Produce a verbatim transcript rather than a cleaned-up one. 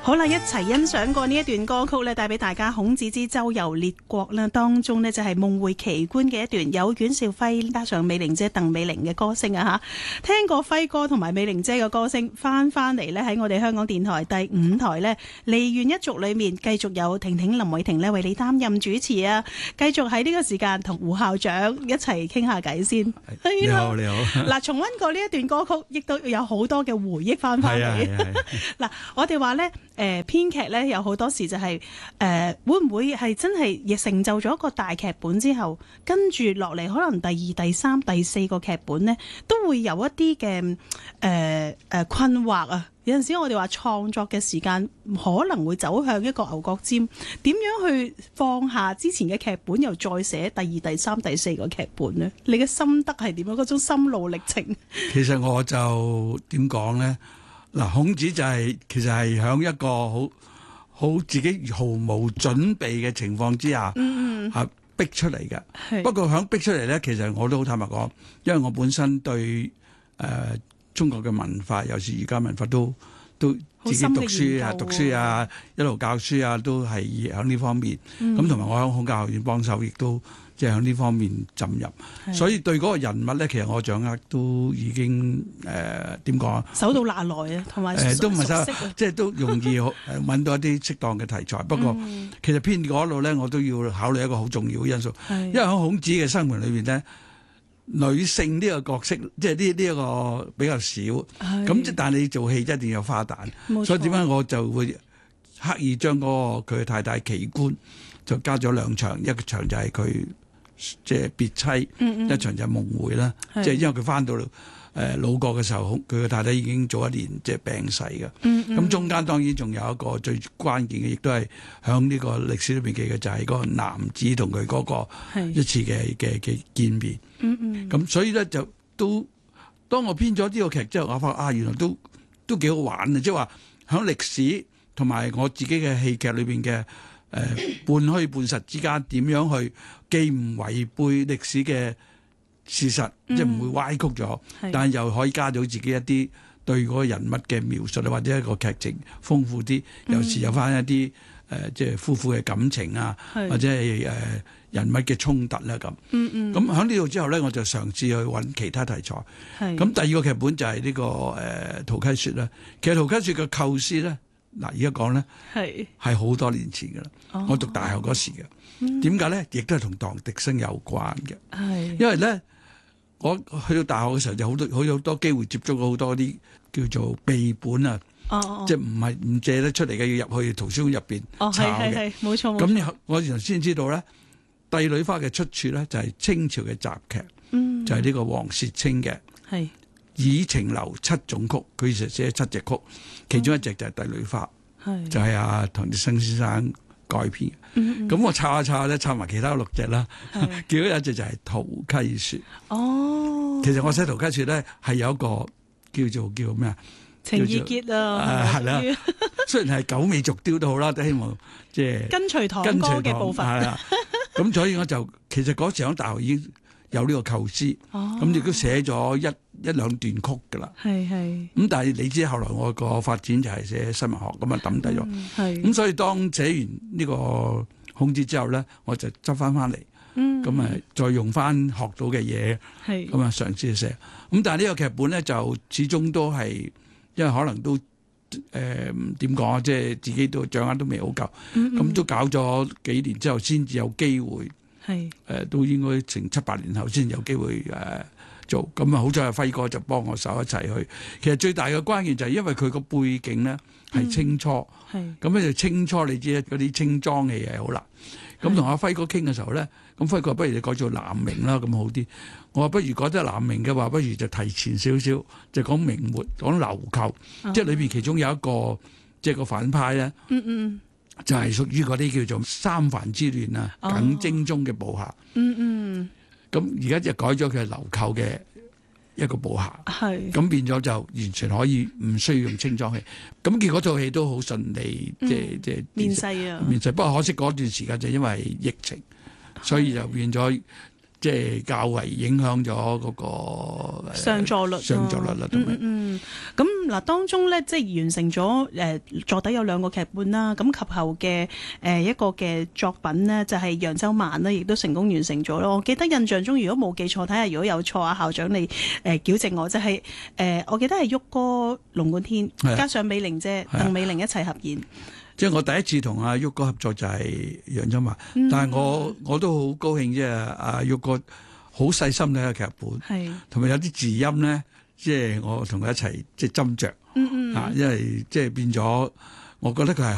好啦，一齊欣賞過呢一段歌曲咧，帶俾大家《孔子之周遊列國》啦。當中呢，就係夢迴奇觀嘅一段，有阮兆輝加上美玲姐鄧美玲嘅歌聲啊吓。聽過輝哥同埋美玲姐嘅歌聲，翻翻嚟呢，喺我哋香港電台第五台呢，梨園一族裏面繼續有婷婷林偉霆呢為你擔任主持啊。繼續喺呢個時間同胡校長一齊傾下偈先。 你好，你好。 嗱，重溫過呢一段歌曲，亦都有好多嘅回憶翻翻嚟。嗱，我哋話呢。誒、呃、編劇咧有好多時就係、是、誒、呃、會唔會係真係亦成就咗一個大劇本之後，跟住落嚟可能第二、第三、第四個劇本呢，都會有一啲嘅誒誒困惑啊！有陣時我哋話創作嘅時間可能會走向一個牛角尖，點樣去放下之前嘅劇本，又再寫第二、第三、第四個劇本呢？你嘅心得係點樣？嗰種心路歷程？ 其實我就點講呢？嗱，孔子就係、是、其實係喺一個好好自己毫無準備嘅情況之下，嗯嗯，逼出嚟嘅。不過喺逼出嚟咧，其實我都好坦白講，因為我本身對誒、呃、中國嘅文化，尤其是儒家文化都都自己讀書啊、讀書啊、一路教書啊，都係喺呢方面。咁同埋我喺孔教學院幫手，亦都即係喺呢方面浸入。所以對嗰個人物咧，其實我掌握都已經誒點講啊， 手到拿來啊，同埋誒都唔係手，即係都容易誒揾到一啲適當嘅題材。不過、嗯、其實編嗰度咧，我都要考慮一個好重要嘅因素，因為喺孔子嘅生活裏邊咧，女性呢個角色即係呢呢一個比較少。咁即但係你做戲一定要有花旦，所以點解我就會刻意將嗰個佢嘅太太奇觀就加咗兩場，一個場就係佢即係別妻，嗯嗯一場就係夢迴啦。即係因為佢翻到誒魯國嘅時候，佢嘅太太已經早一年即係病逝嘅。咁、嗯嗯、中間當然仲有一個最關鍵嘅，亦都係響呢個歷史裏邊記嘅，就係、是、嗰個男子同佢嗰個一次嘅嘅嘅見面。咁、嗯嗯、所以咧就都當我編咗呢個劇之後，我發覺啊，原來都都幾好玩啊！即係話響歷史同埋我自己嘅戲劇裏邊嘅。誒、呃、半虛半實之間點樣去既唔違背歷史嘅事實，嗯、即係唔會歪曲咗，但係又可以加到自己一啲對嗰個人物嘅描述，或者一個劇情豐富啲，有時有翻一啲誒、呃、即係夫婦嘅感情啊，或者係誒、呃、人物嘅衝突啦咁。咁喺呢度之後咧，我就嘗試去揾其他題材。咁第二個劇本就係呢、這個誒、呃《屠溪說》啦。其實《屠溪說》嘅構思咧。嗱，而家講咧係係好多年前嘅啦、哦，我讀大學嗰時嘅。點解咧？亦都係同唐滌生有關嘅。係因為咧，我去到大學嘅時候就好多好有多機會接觸到好多啲叫做秘本啊，哦、即係唔係唔借得出嚟嘅，要入去圖書館入邊抄嘅。冇錯冇錯。咁我原來先知道咧，《帝女花》嘅出處咧就係清朝嘅雜劇，嗯、就係、是、呢個黃薛清嘅。係。以情留七種曲，佢其實寫七隻曲，其中一隻就係《帝女花》，嗯、就係、是、阿、啊、唐滌生先生改編。咁、嗯嗯、我抄下抄下咧，抄埋其他六隻啦，結果有一隻就係《屠溪說》。哦，其實我寫《屠溪說》咧係有一個叫做叫咩啊？情意結啊，係啦。雖然係九尾續貂都好啦，都希望即係、就是、跟隨唐歌嘅部分。係啦，咁所以我就其實嗰時喺大學已經有呢個構思，咁亦都寫咗一一兩段曲㗎啦。係係。咁但係你知後來我個發展就係寫新聞學，咁啊抌低咗。係。咁所以當寫完呢個孔子之後咧，我就執翻翻嚟，咁、嗯、啊再用翻學到嘅嘢，咁啊嘗試去寫。咁但係呢個劇本咧就始終都係，因為可能都誒點講啊，即、呃、係、就是、自己都掌握都未好夠，咁、嗯、都搞咗幾年之後先至有機會。係誒、呃，都應該成七八年後先有機會誒、呃、做，咁啊好彩阿輝哥就幫我手一齊去。其實最大嘅關鍵就係因為佢個背景咧係清初，係咁咧就清初你知嗰啲清裝戲係好難。咁同阿輝哥傾嘅時候咧，咁輝哥不如你改做南明啦，咁好啲。我話不如改得南明嘅話，不如就提前少少，就講明末，講流寇，哦、即係裏邊其中有一個即係個反派咧。嗯嗯。就係、是、屬於嗰啲叫做三藩之亂啊，耿精忠嘅部下。嗯嗯。咁而家就改咗佢係流寇嘅一個部下。係。咁變咗就完全可以唔需要用清裝戲。咁結果套戲都好順利，即係即係面世啊。面世，不過可惜嗰段時間就因為疫情，所以就變咗即係較為影響咗嗰個上座率， 上座率啦，同埋嗯咁嗱，當中咧即係完成咗誒座底有兩個劇本啦，咁及後嘅誒一個嘅作品呢，就係揚州慢啦，亦都成功完成咗咯。我記得印象中，如果冇記錯，睇下如果有錯啊，校長你誒矯正我，就係誒我記得係旭哥龍貫天加上美玲姐鄧美玲一齊合演。 即係我第一次同阿旭哥合作就係揚州慢， 嗯、 但係我我都好高興，即係阿旭哥好細心睇個劇本，同埋有啲字音咧，即係我同佢一齊即係斟酌， 嗯嗯啊，因為即係變咗，我覺得佢係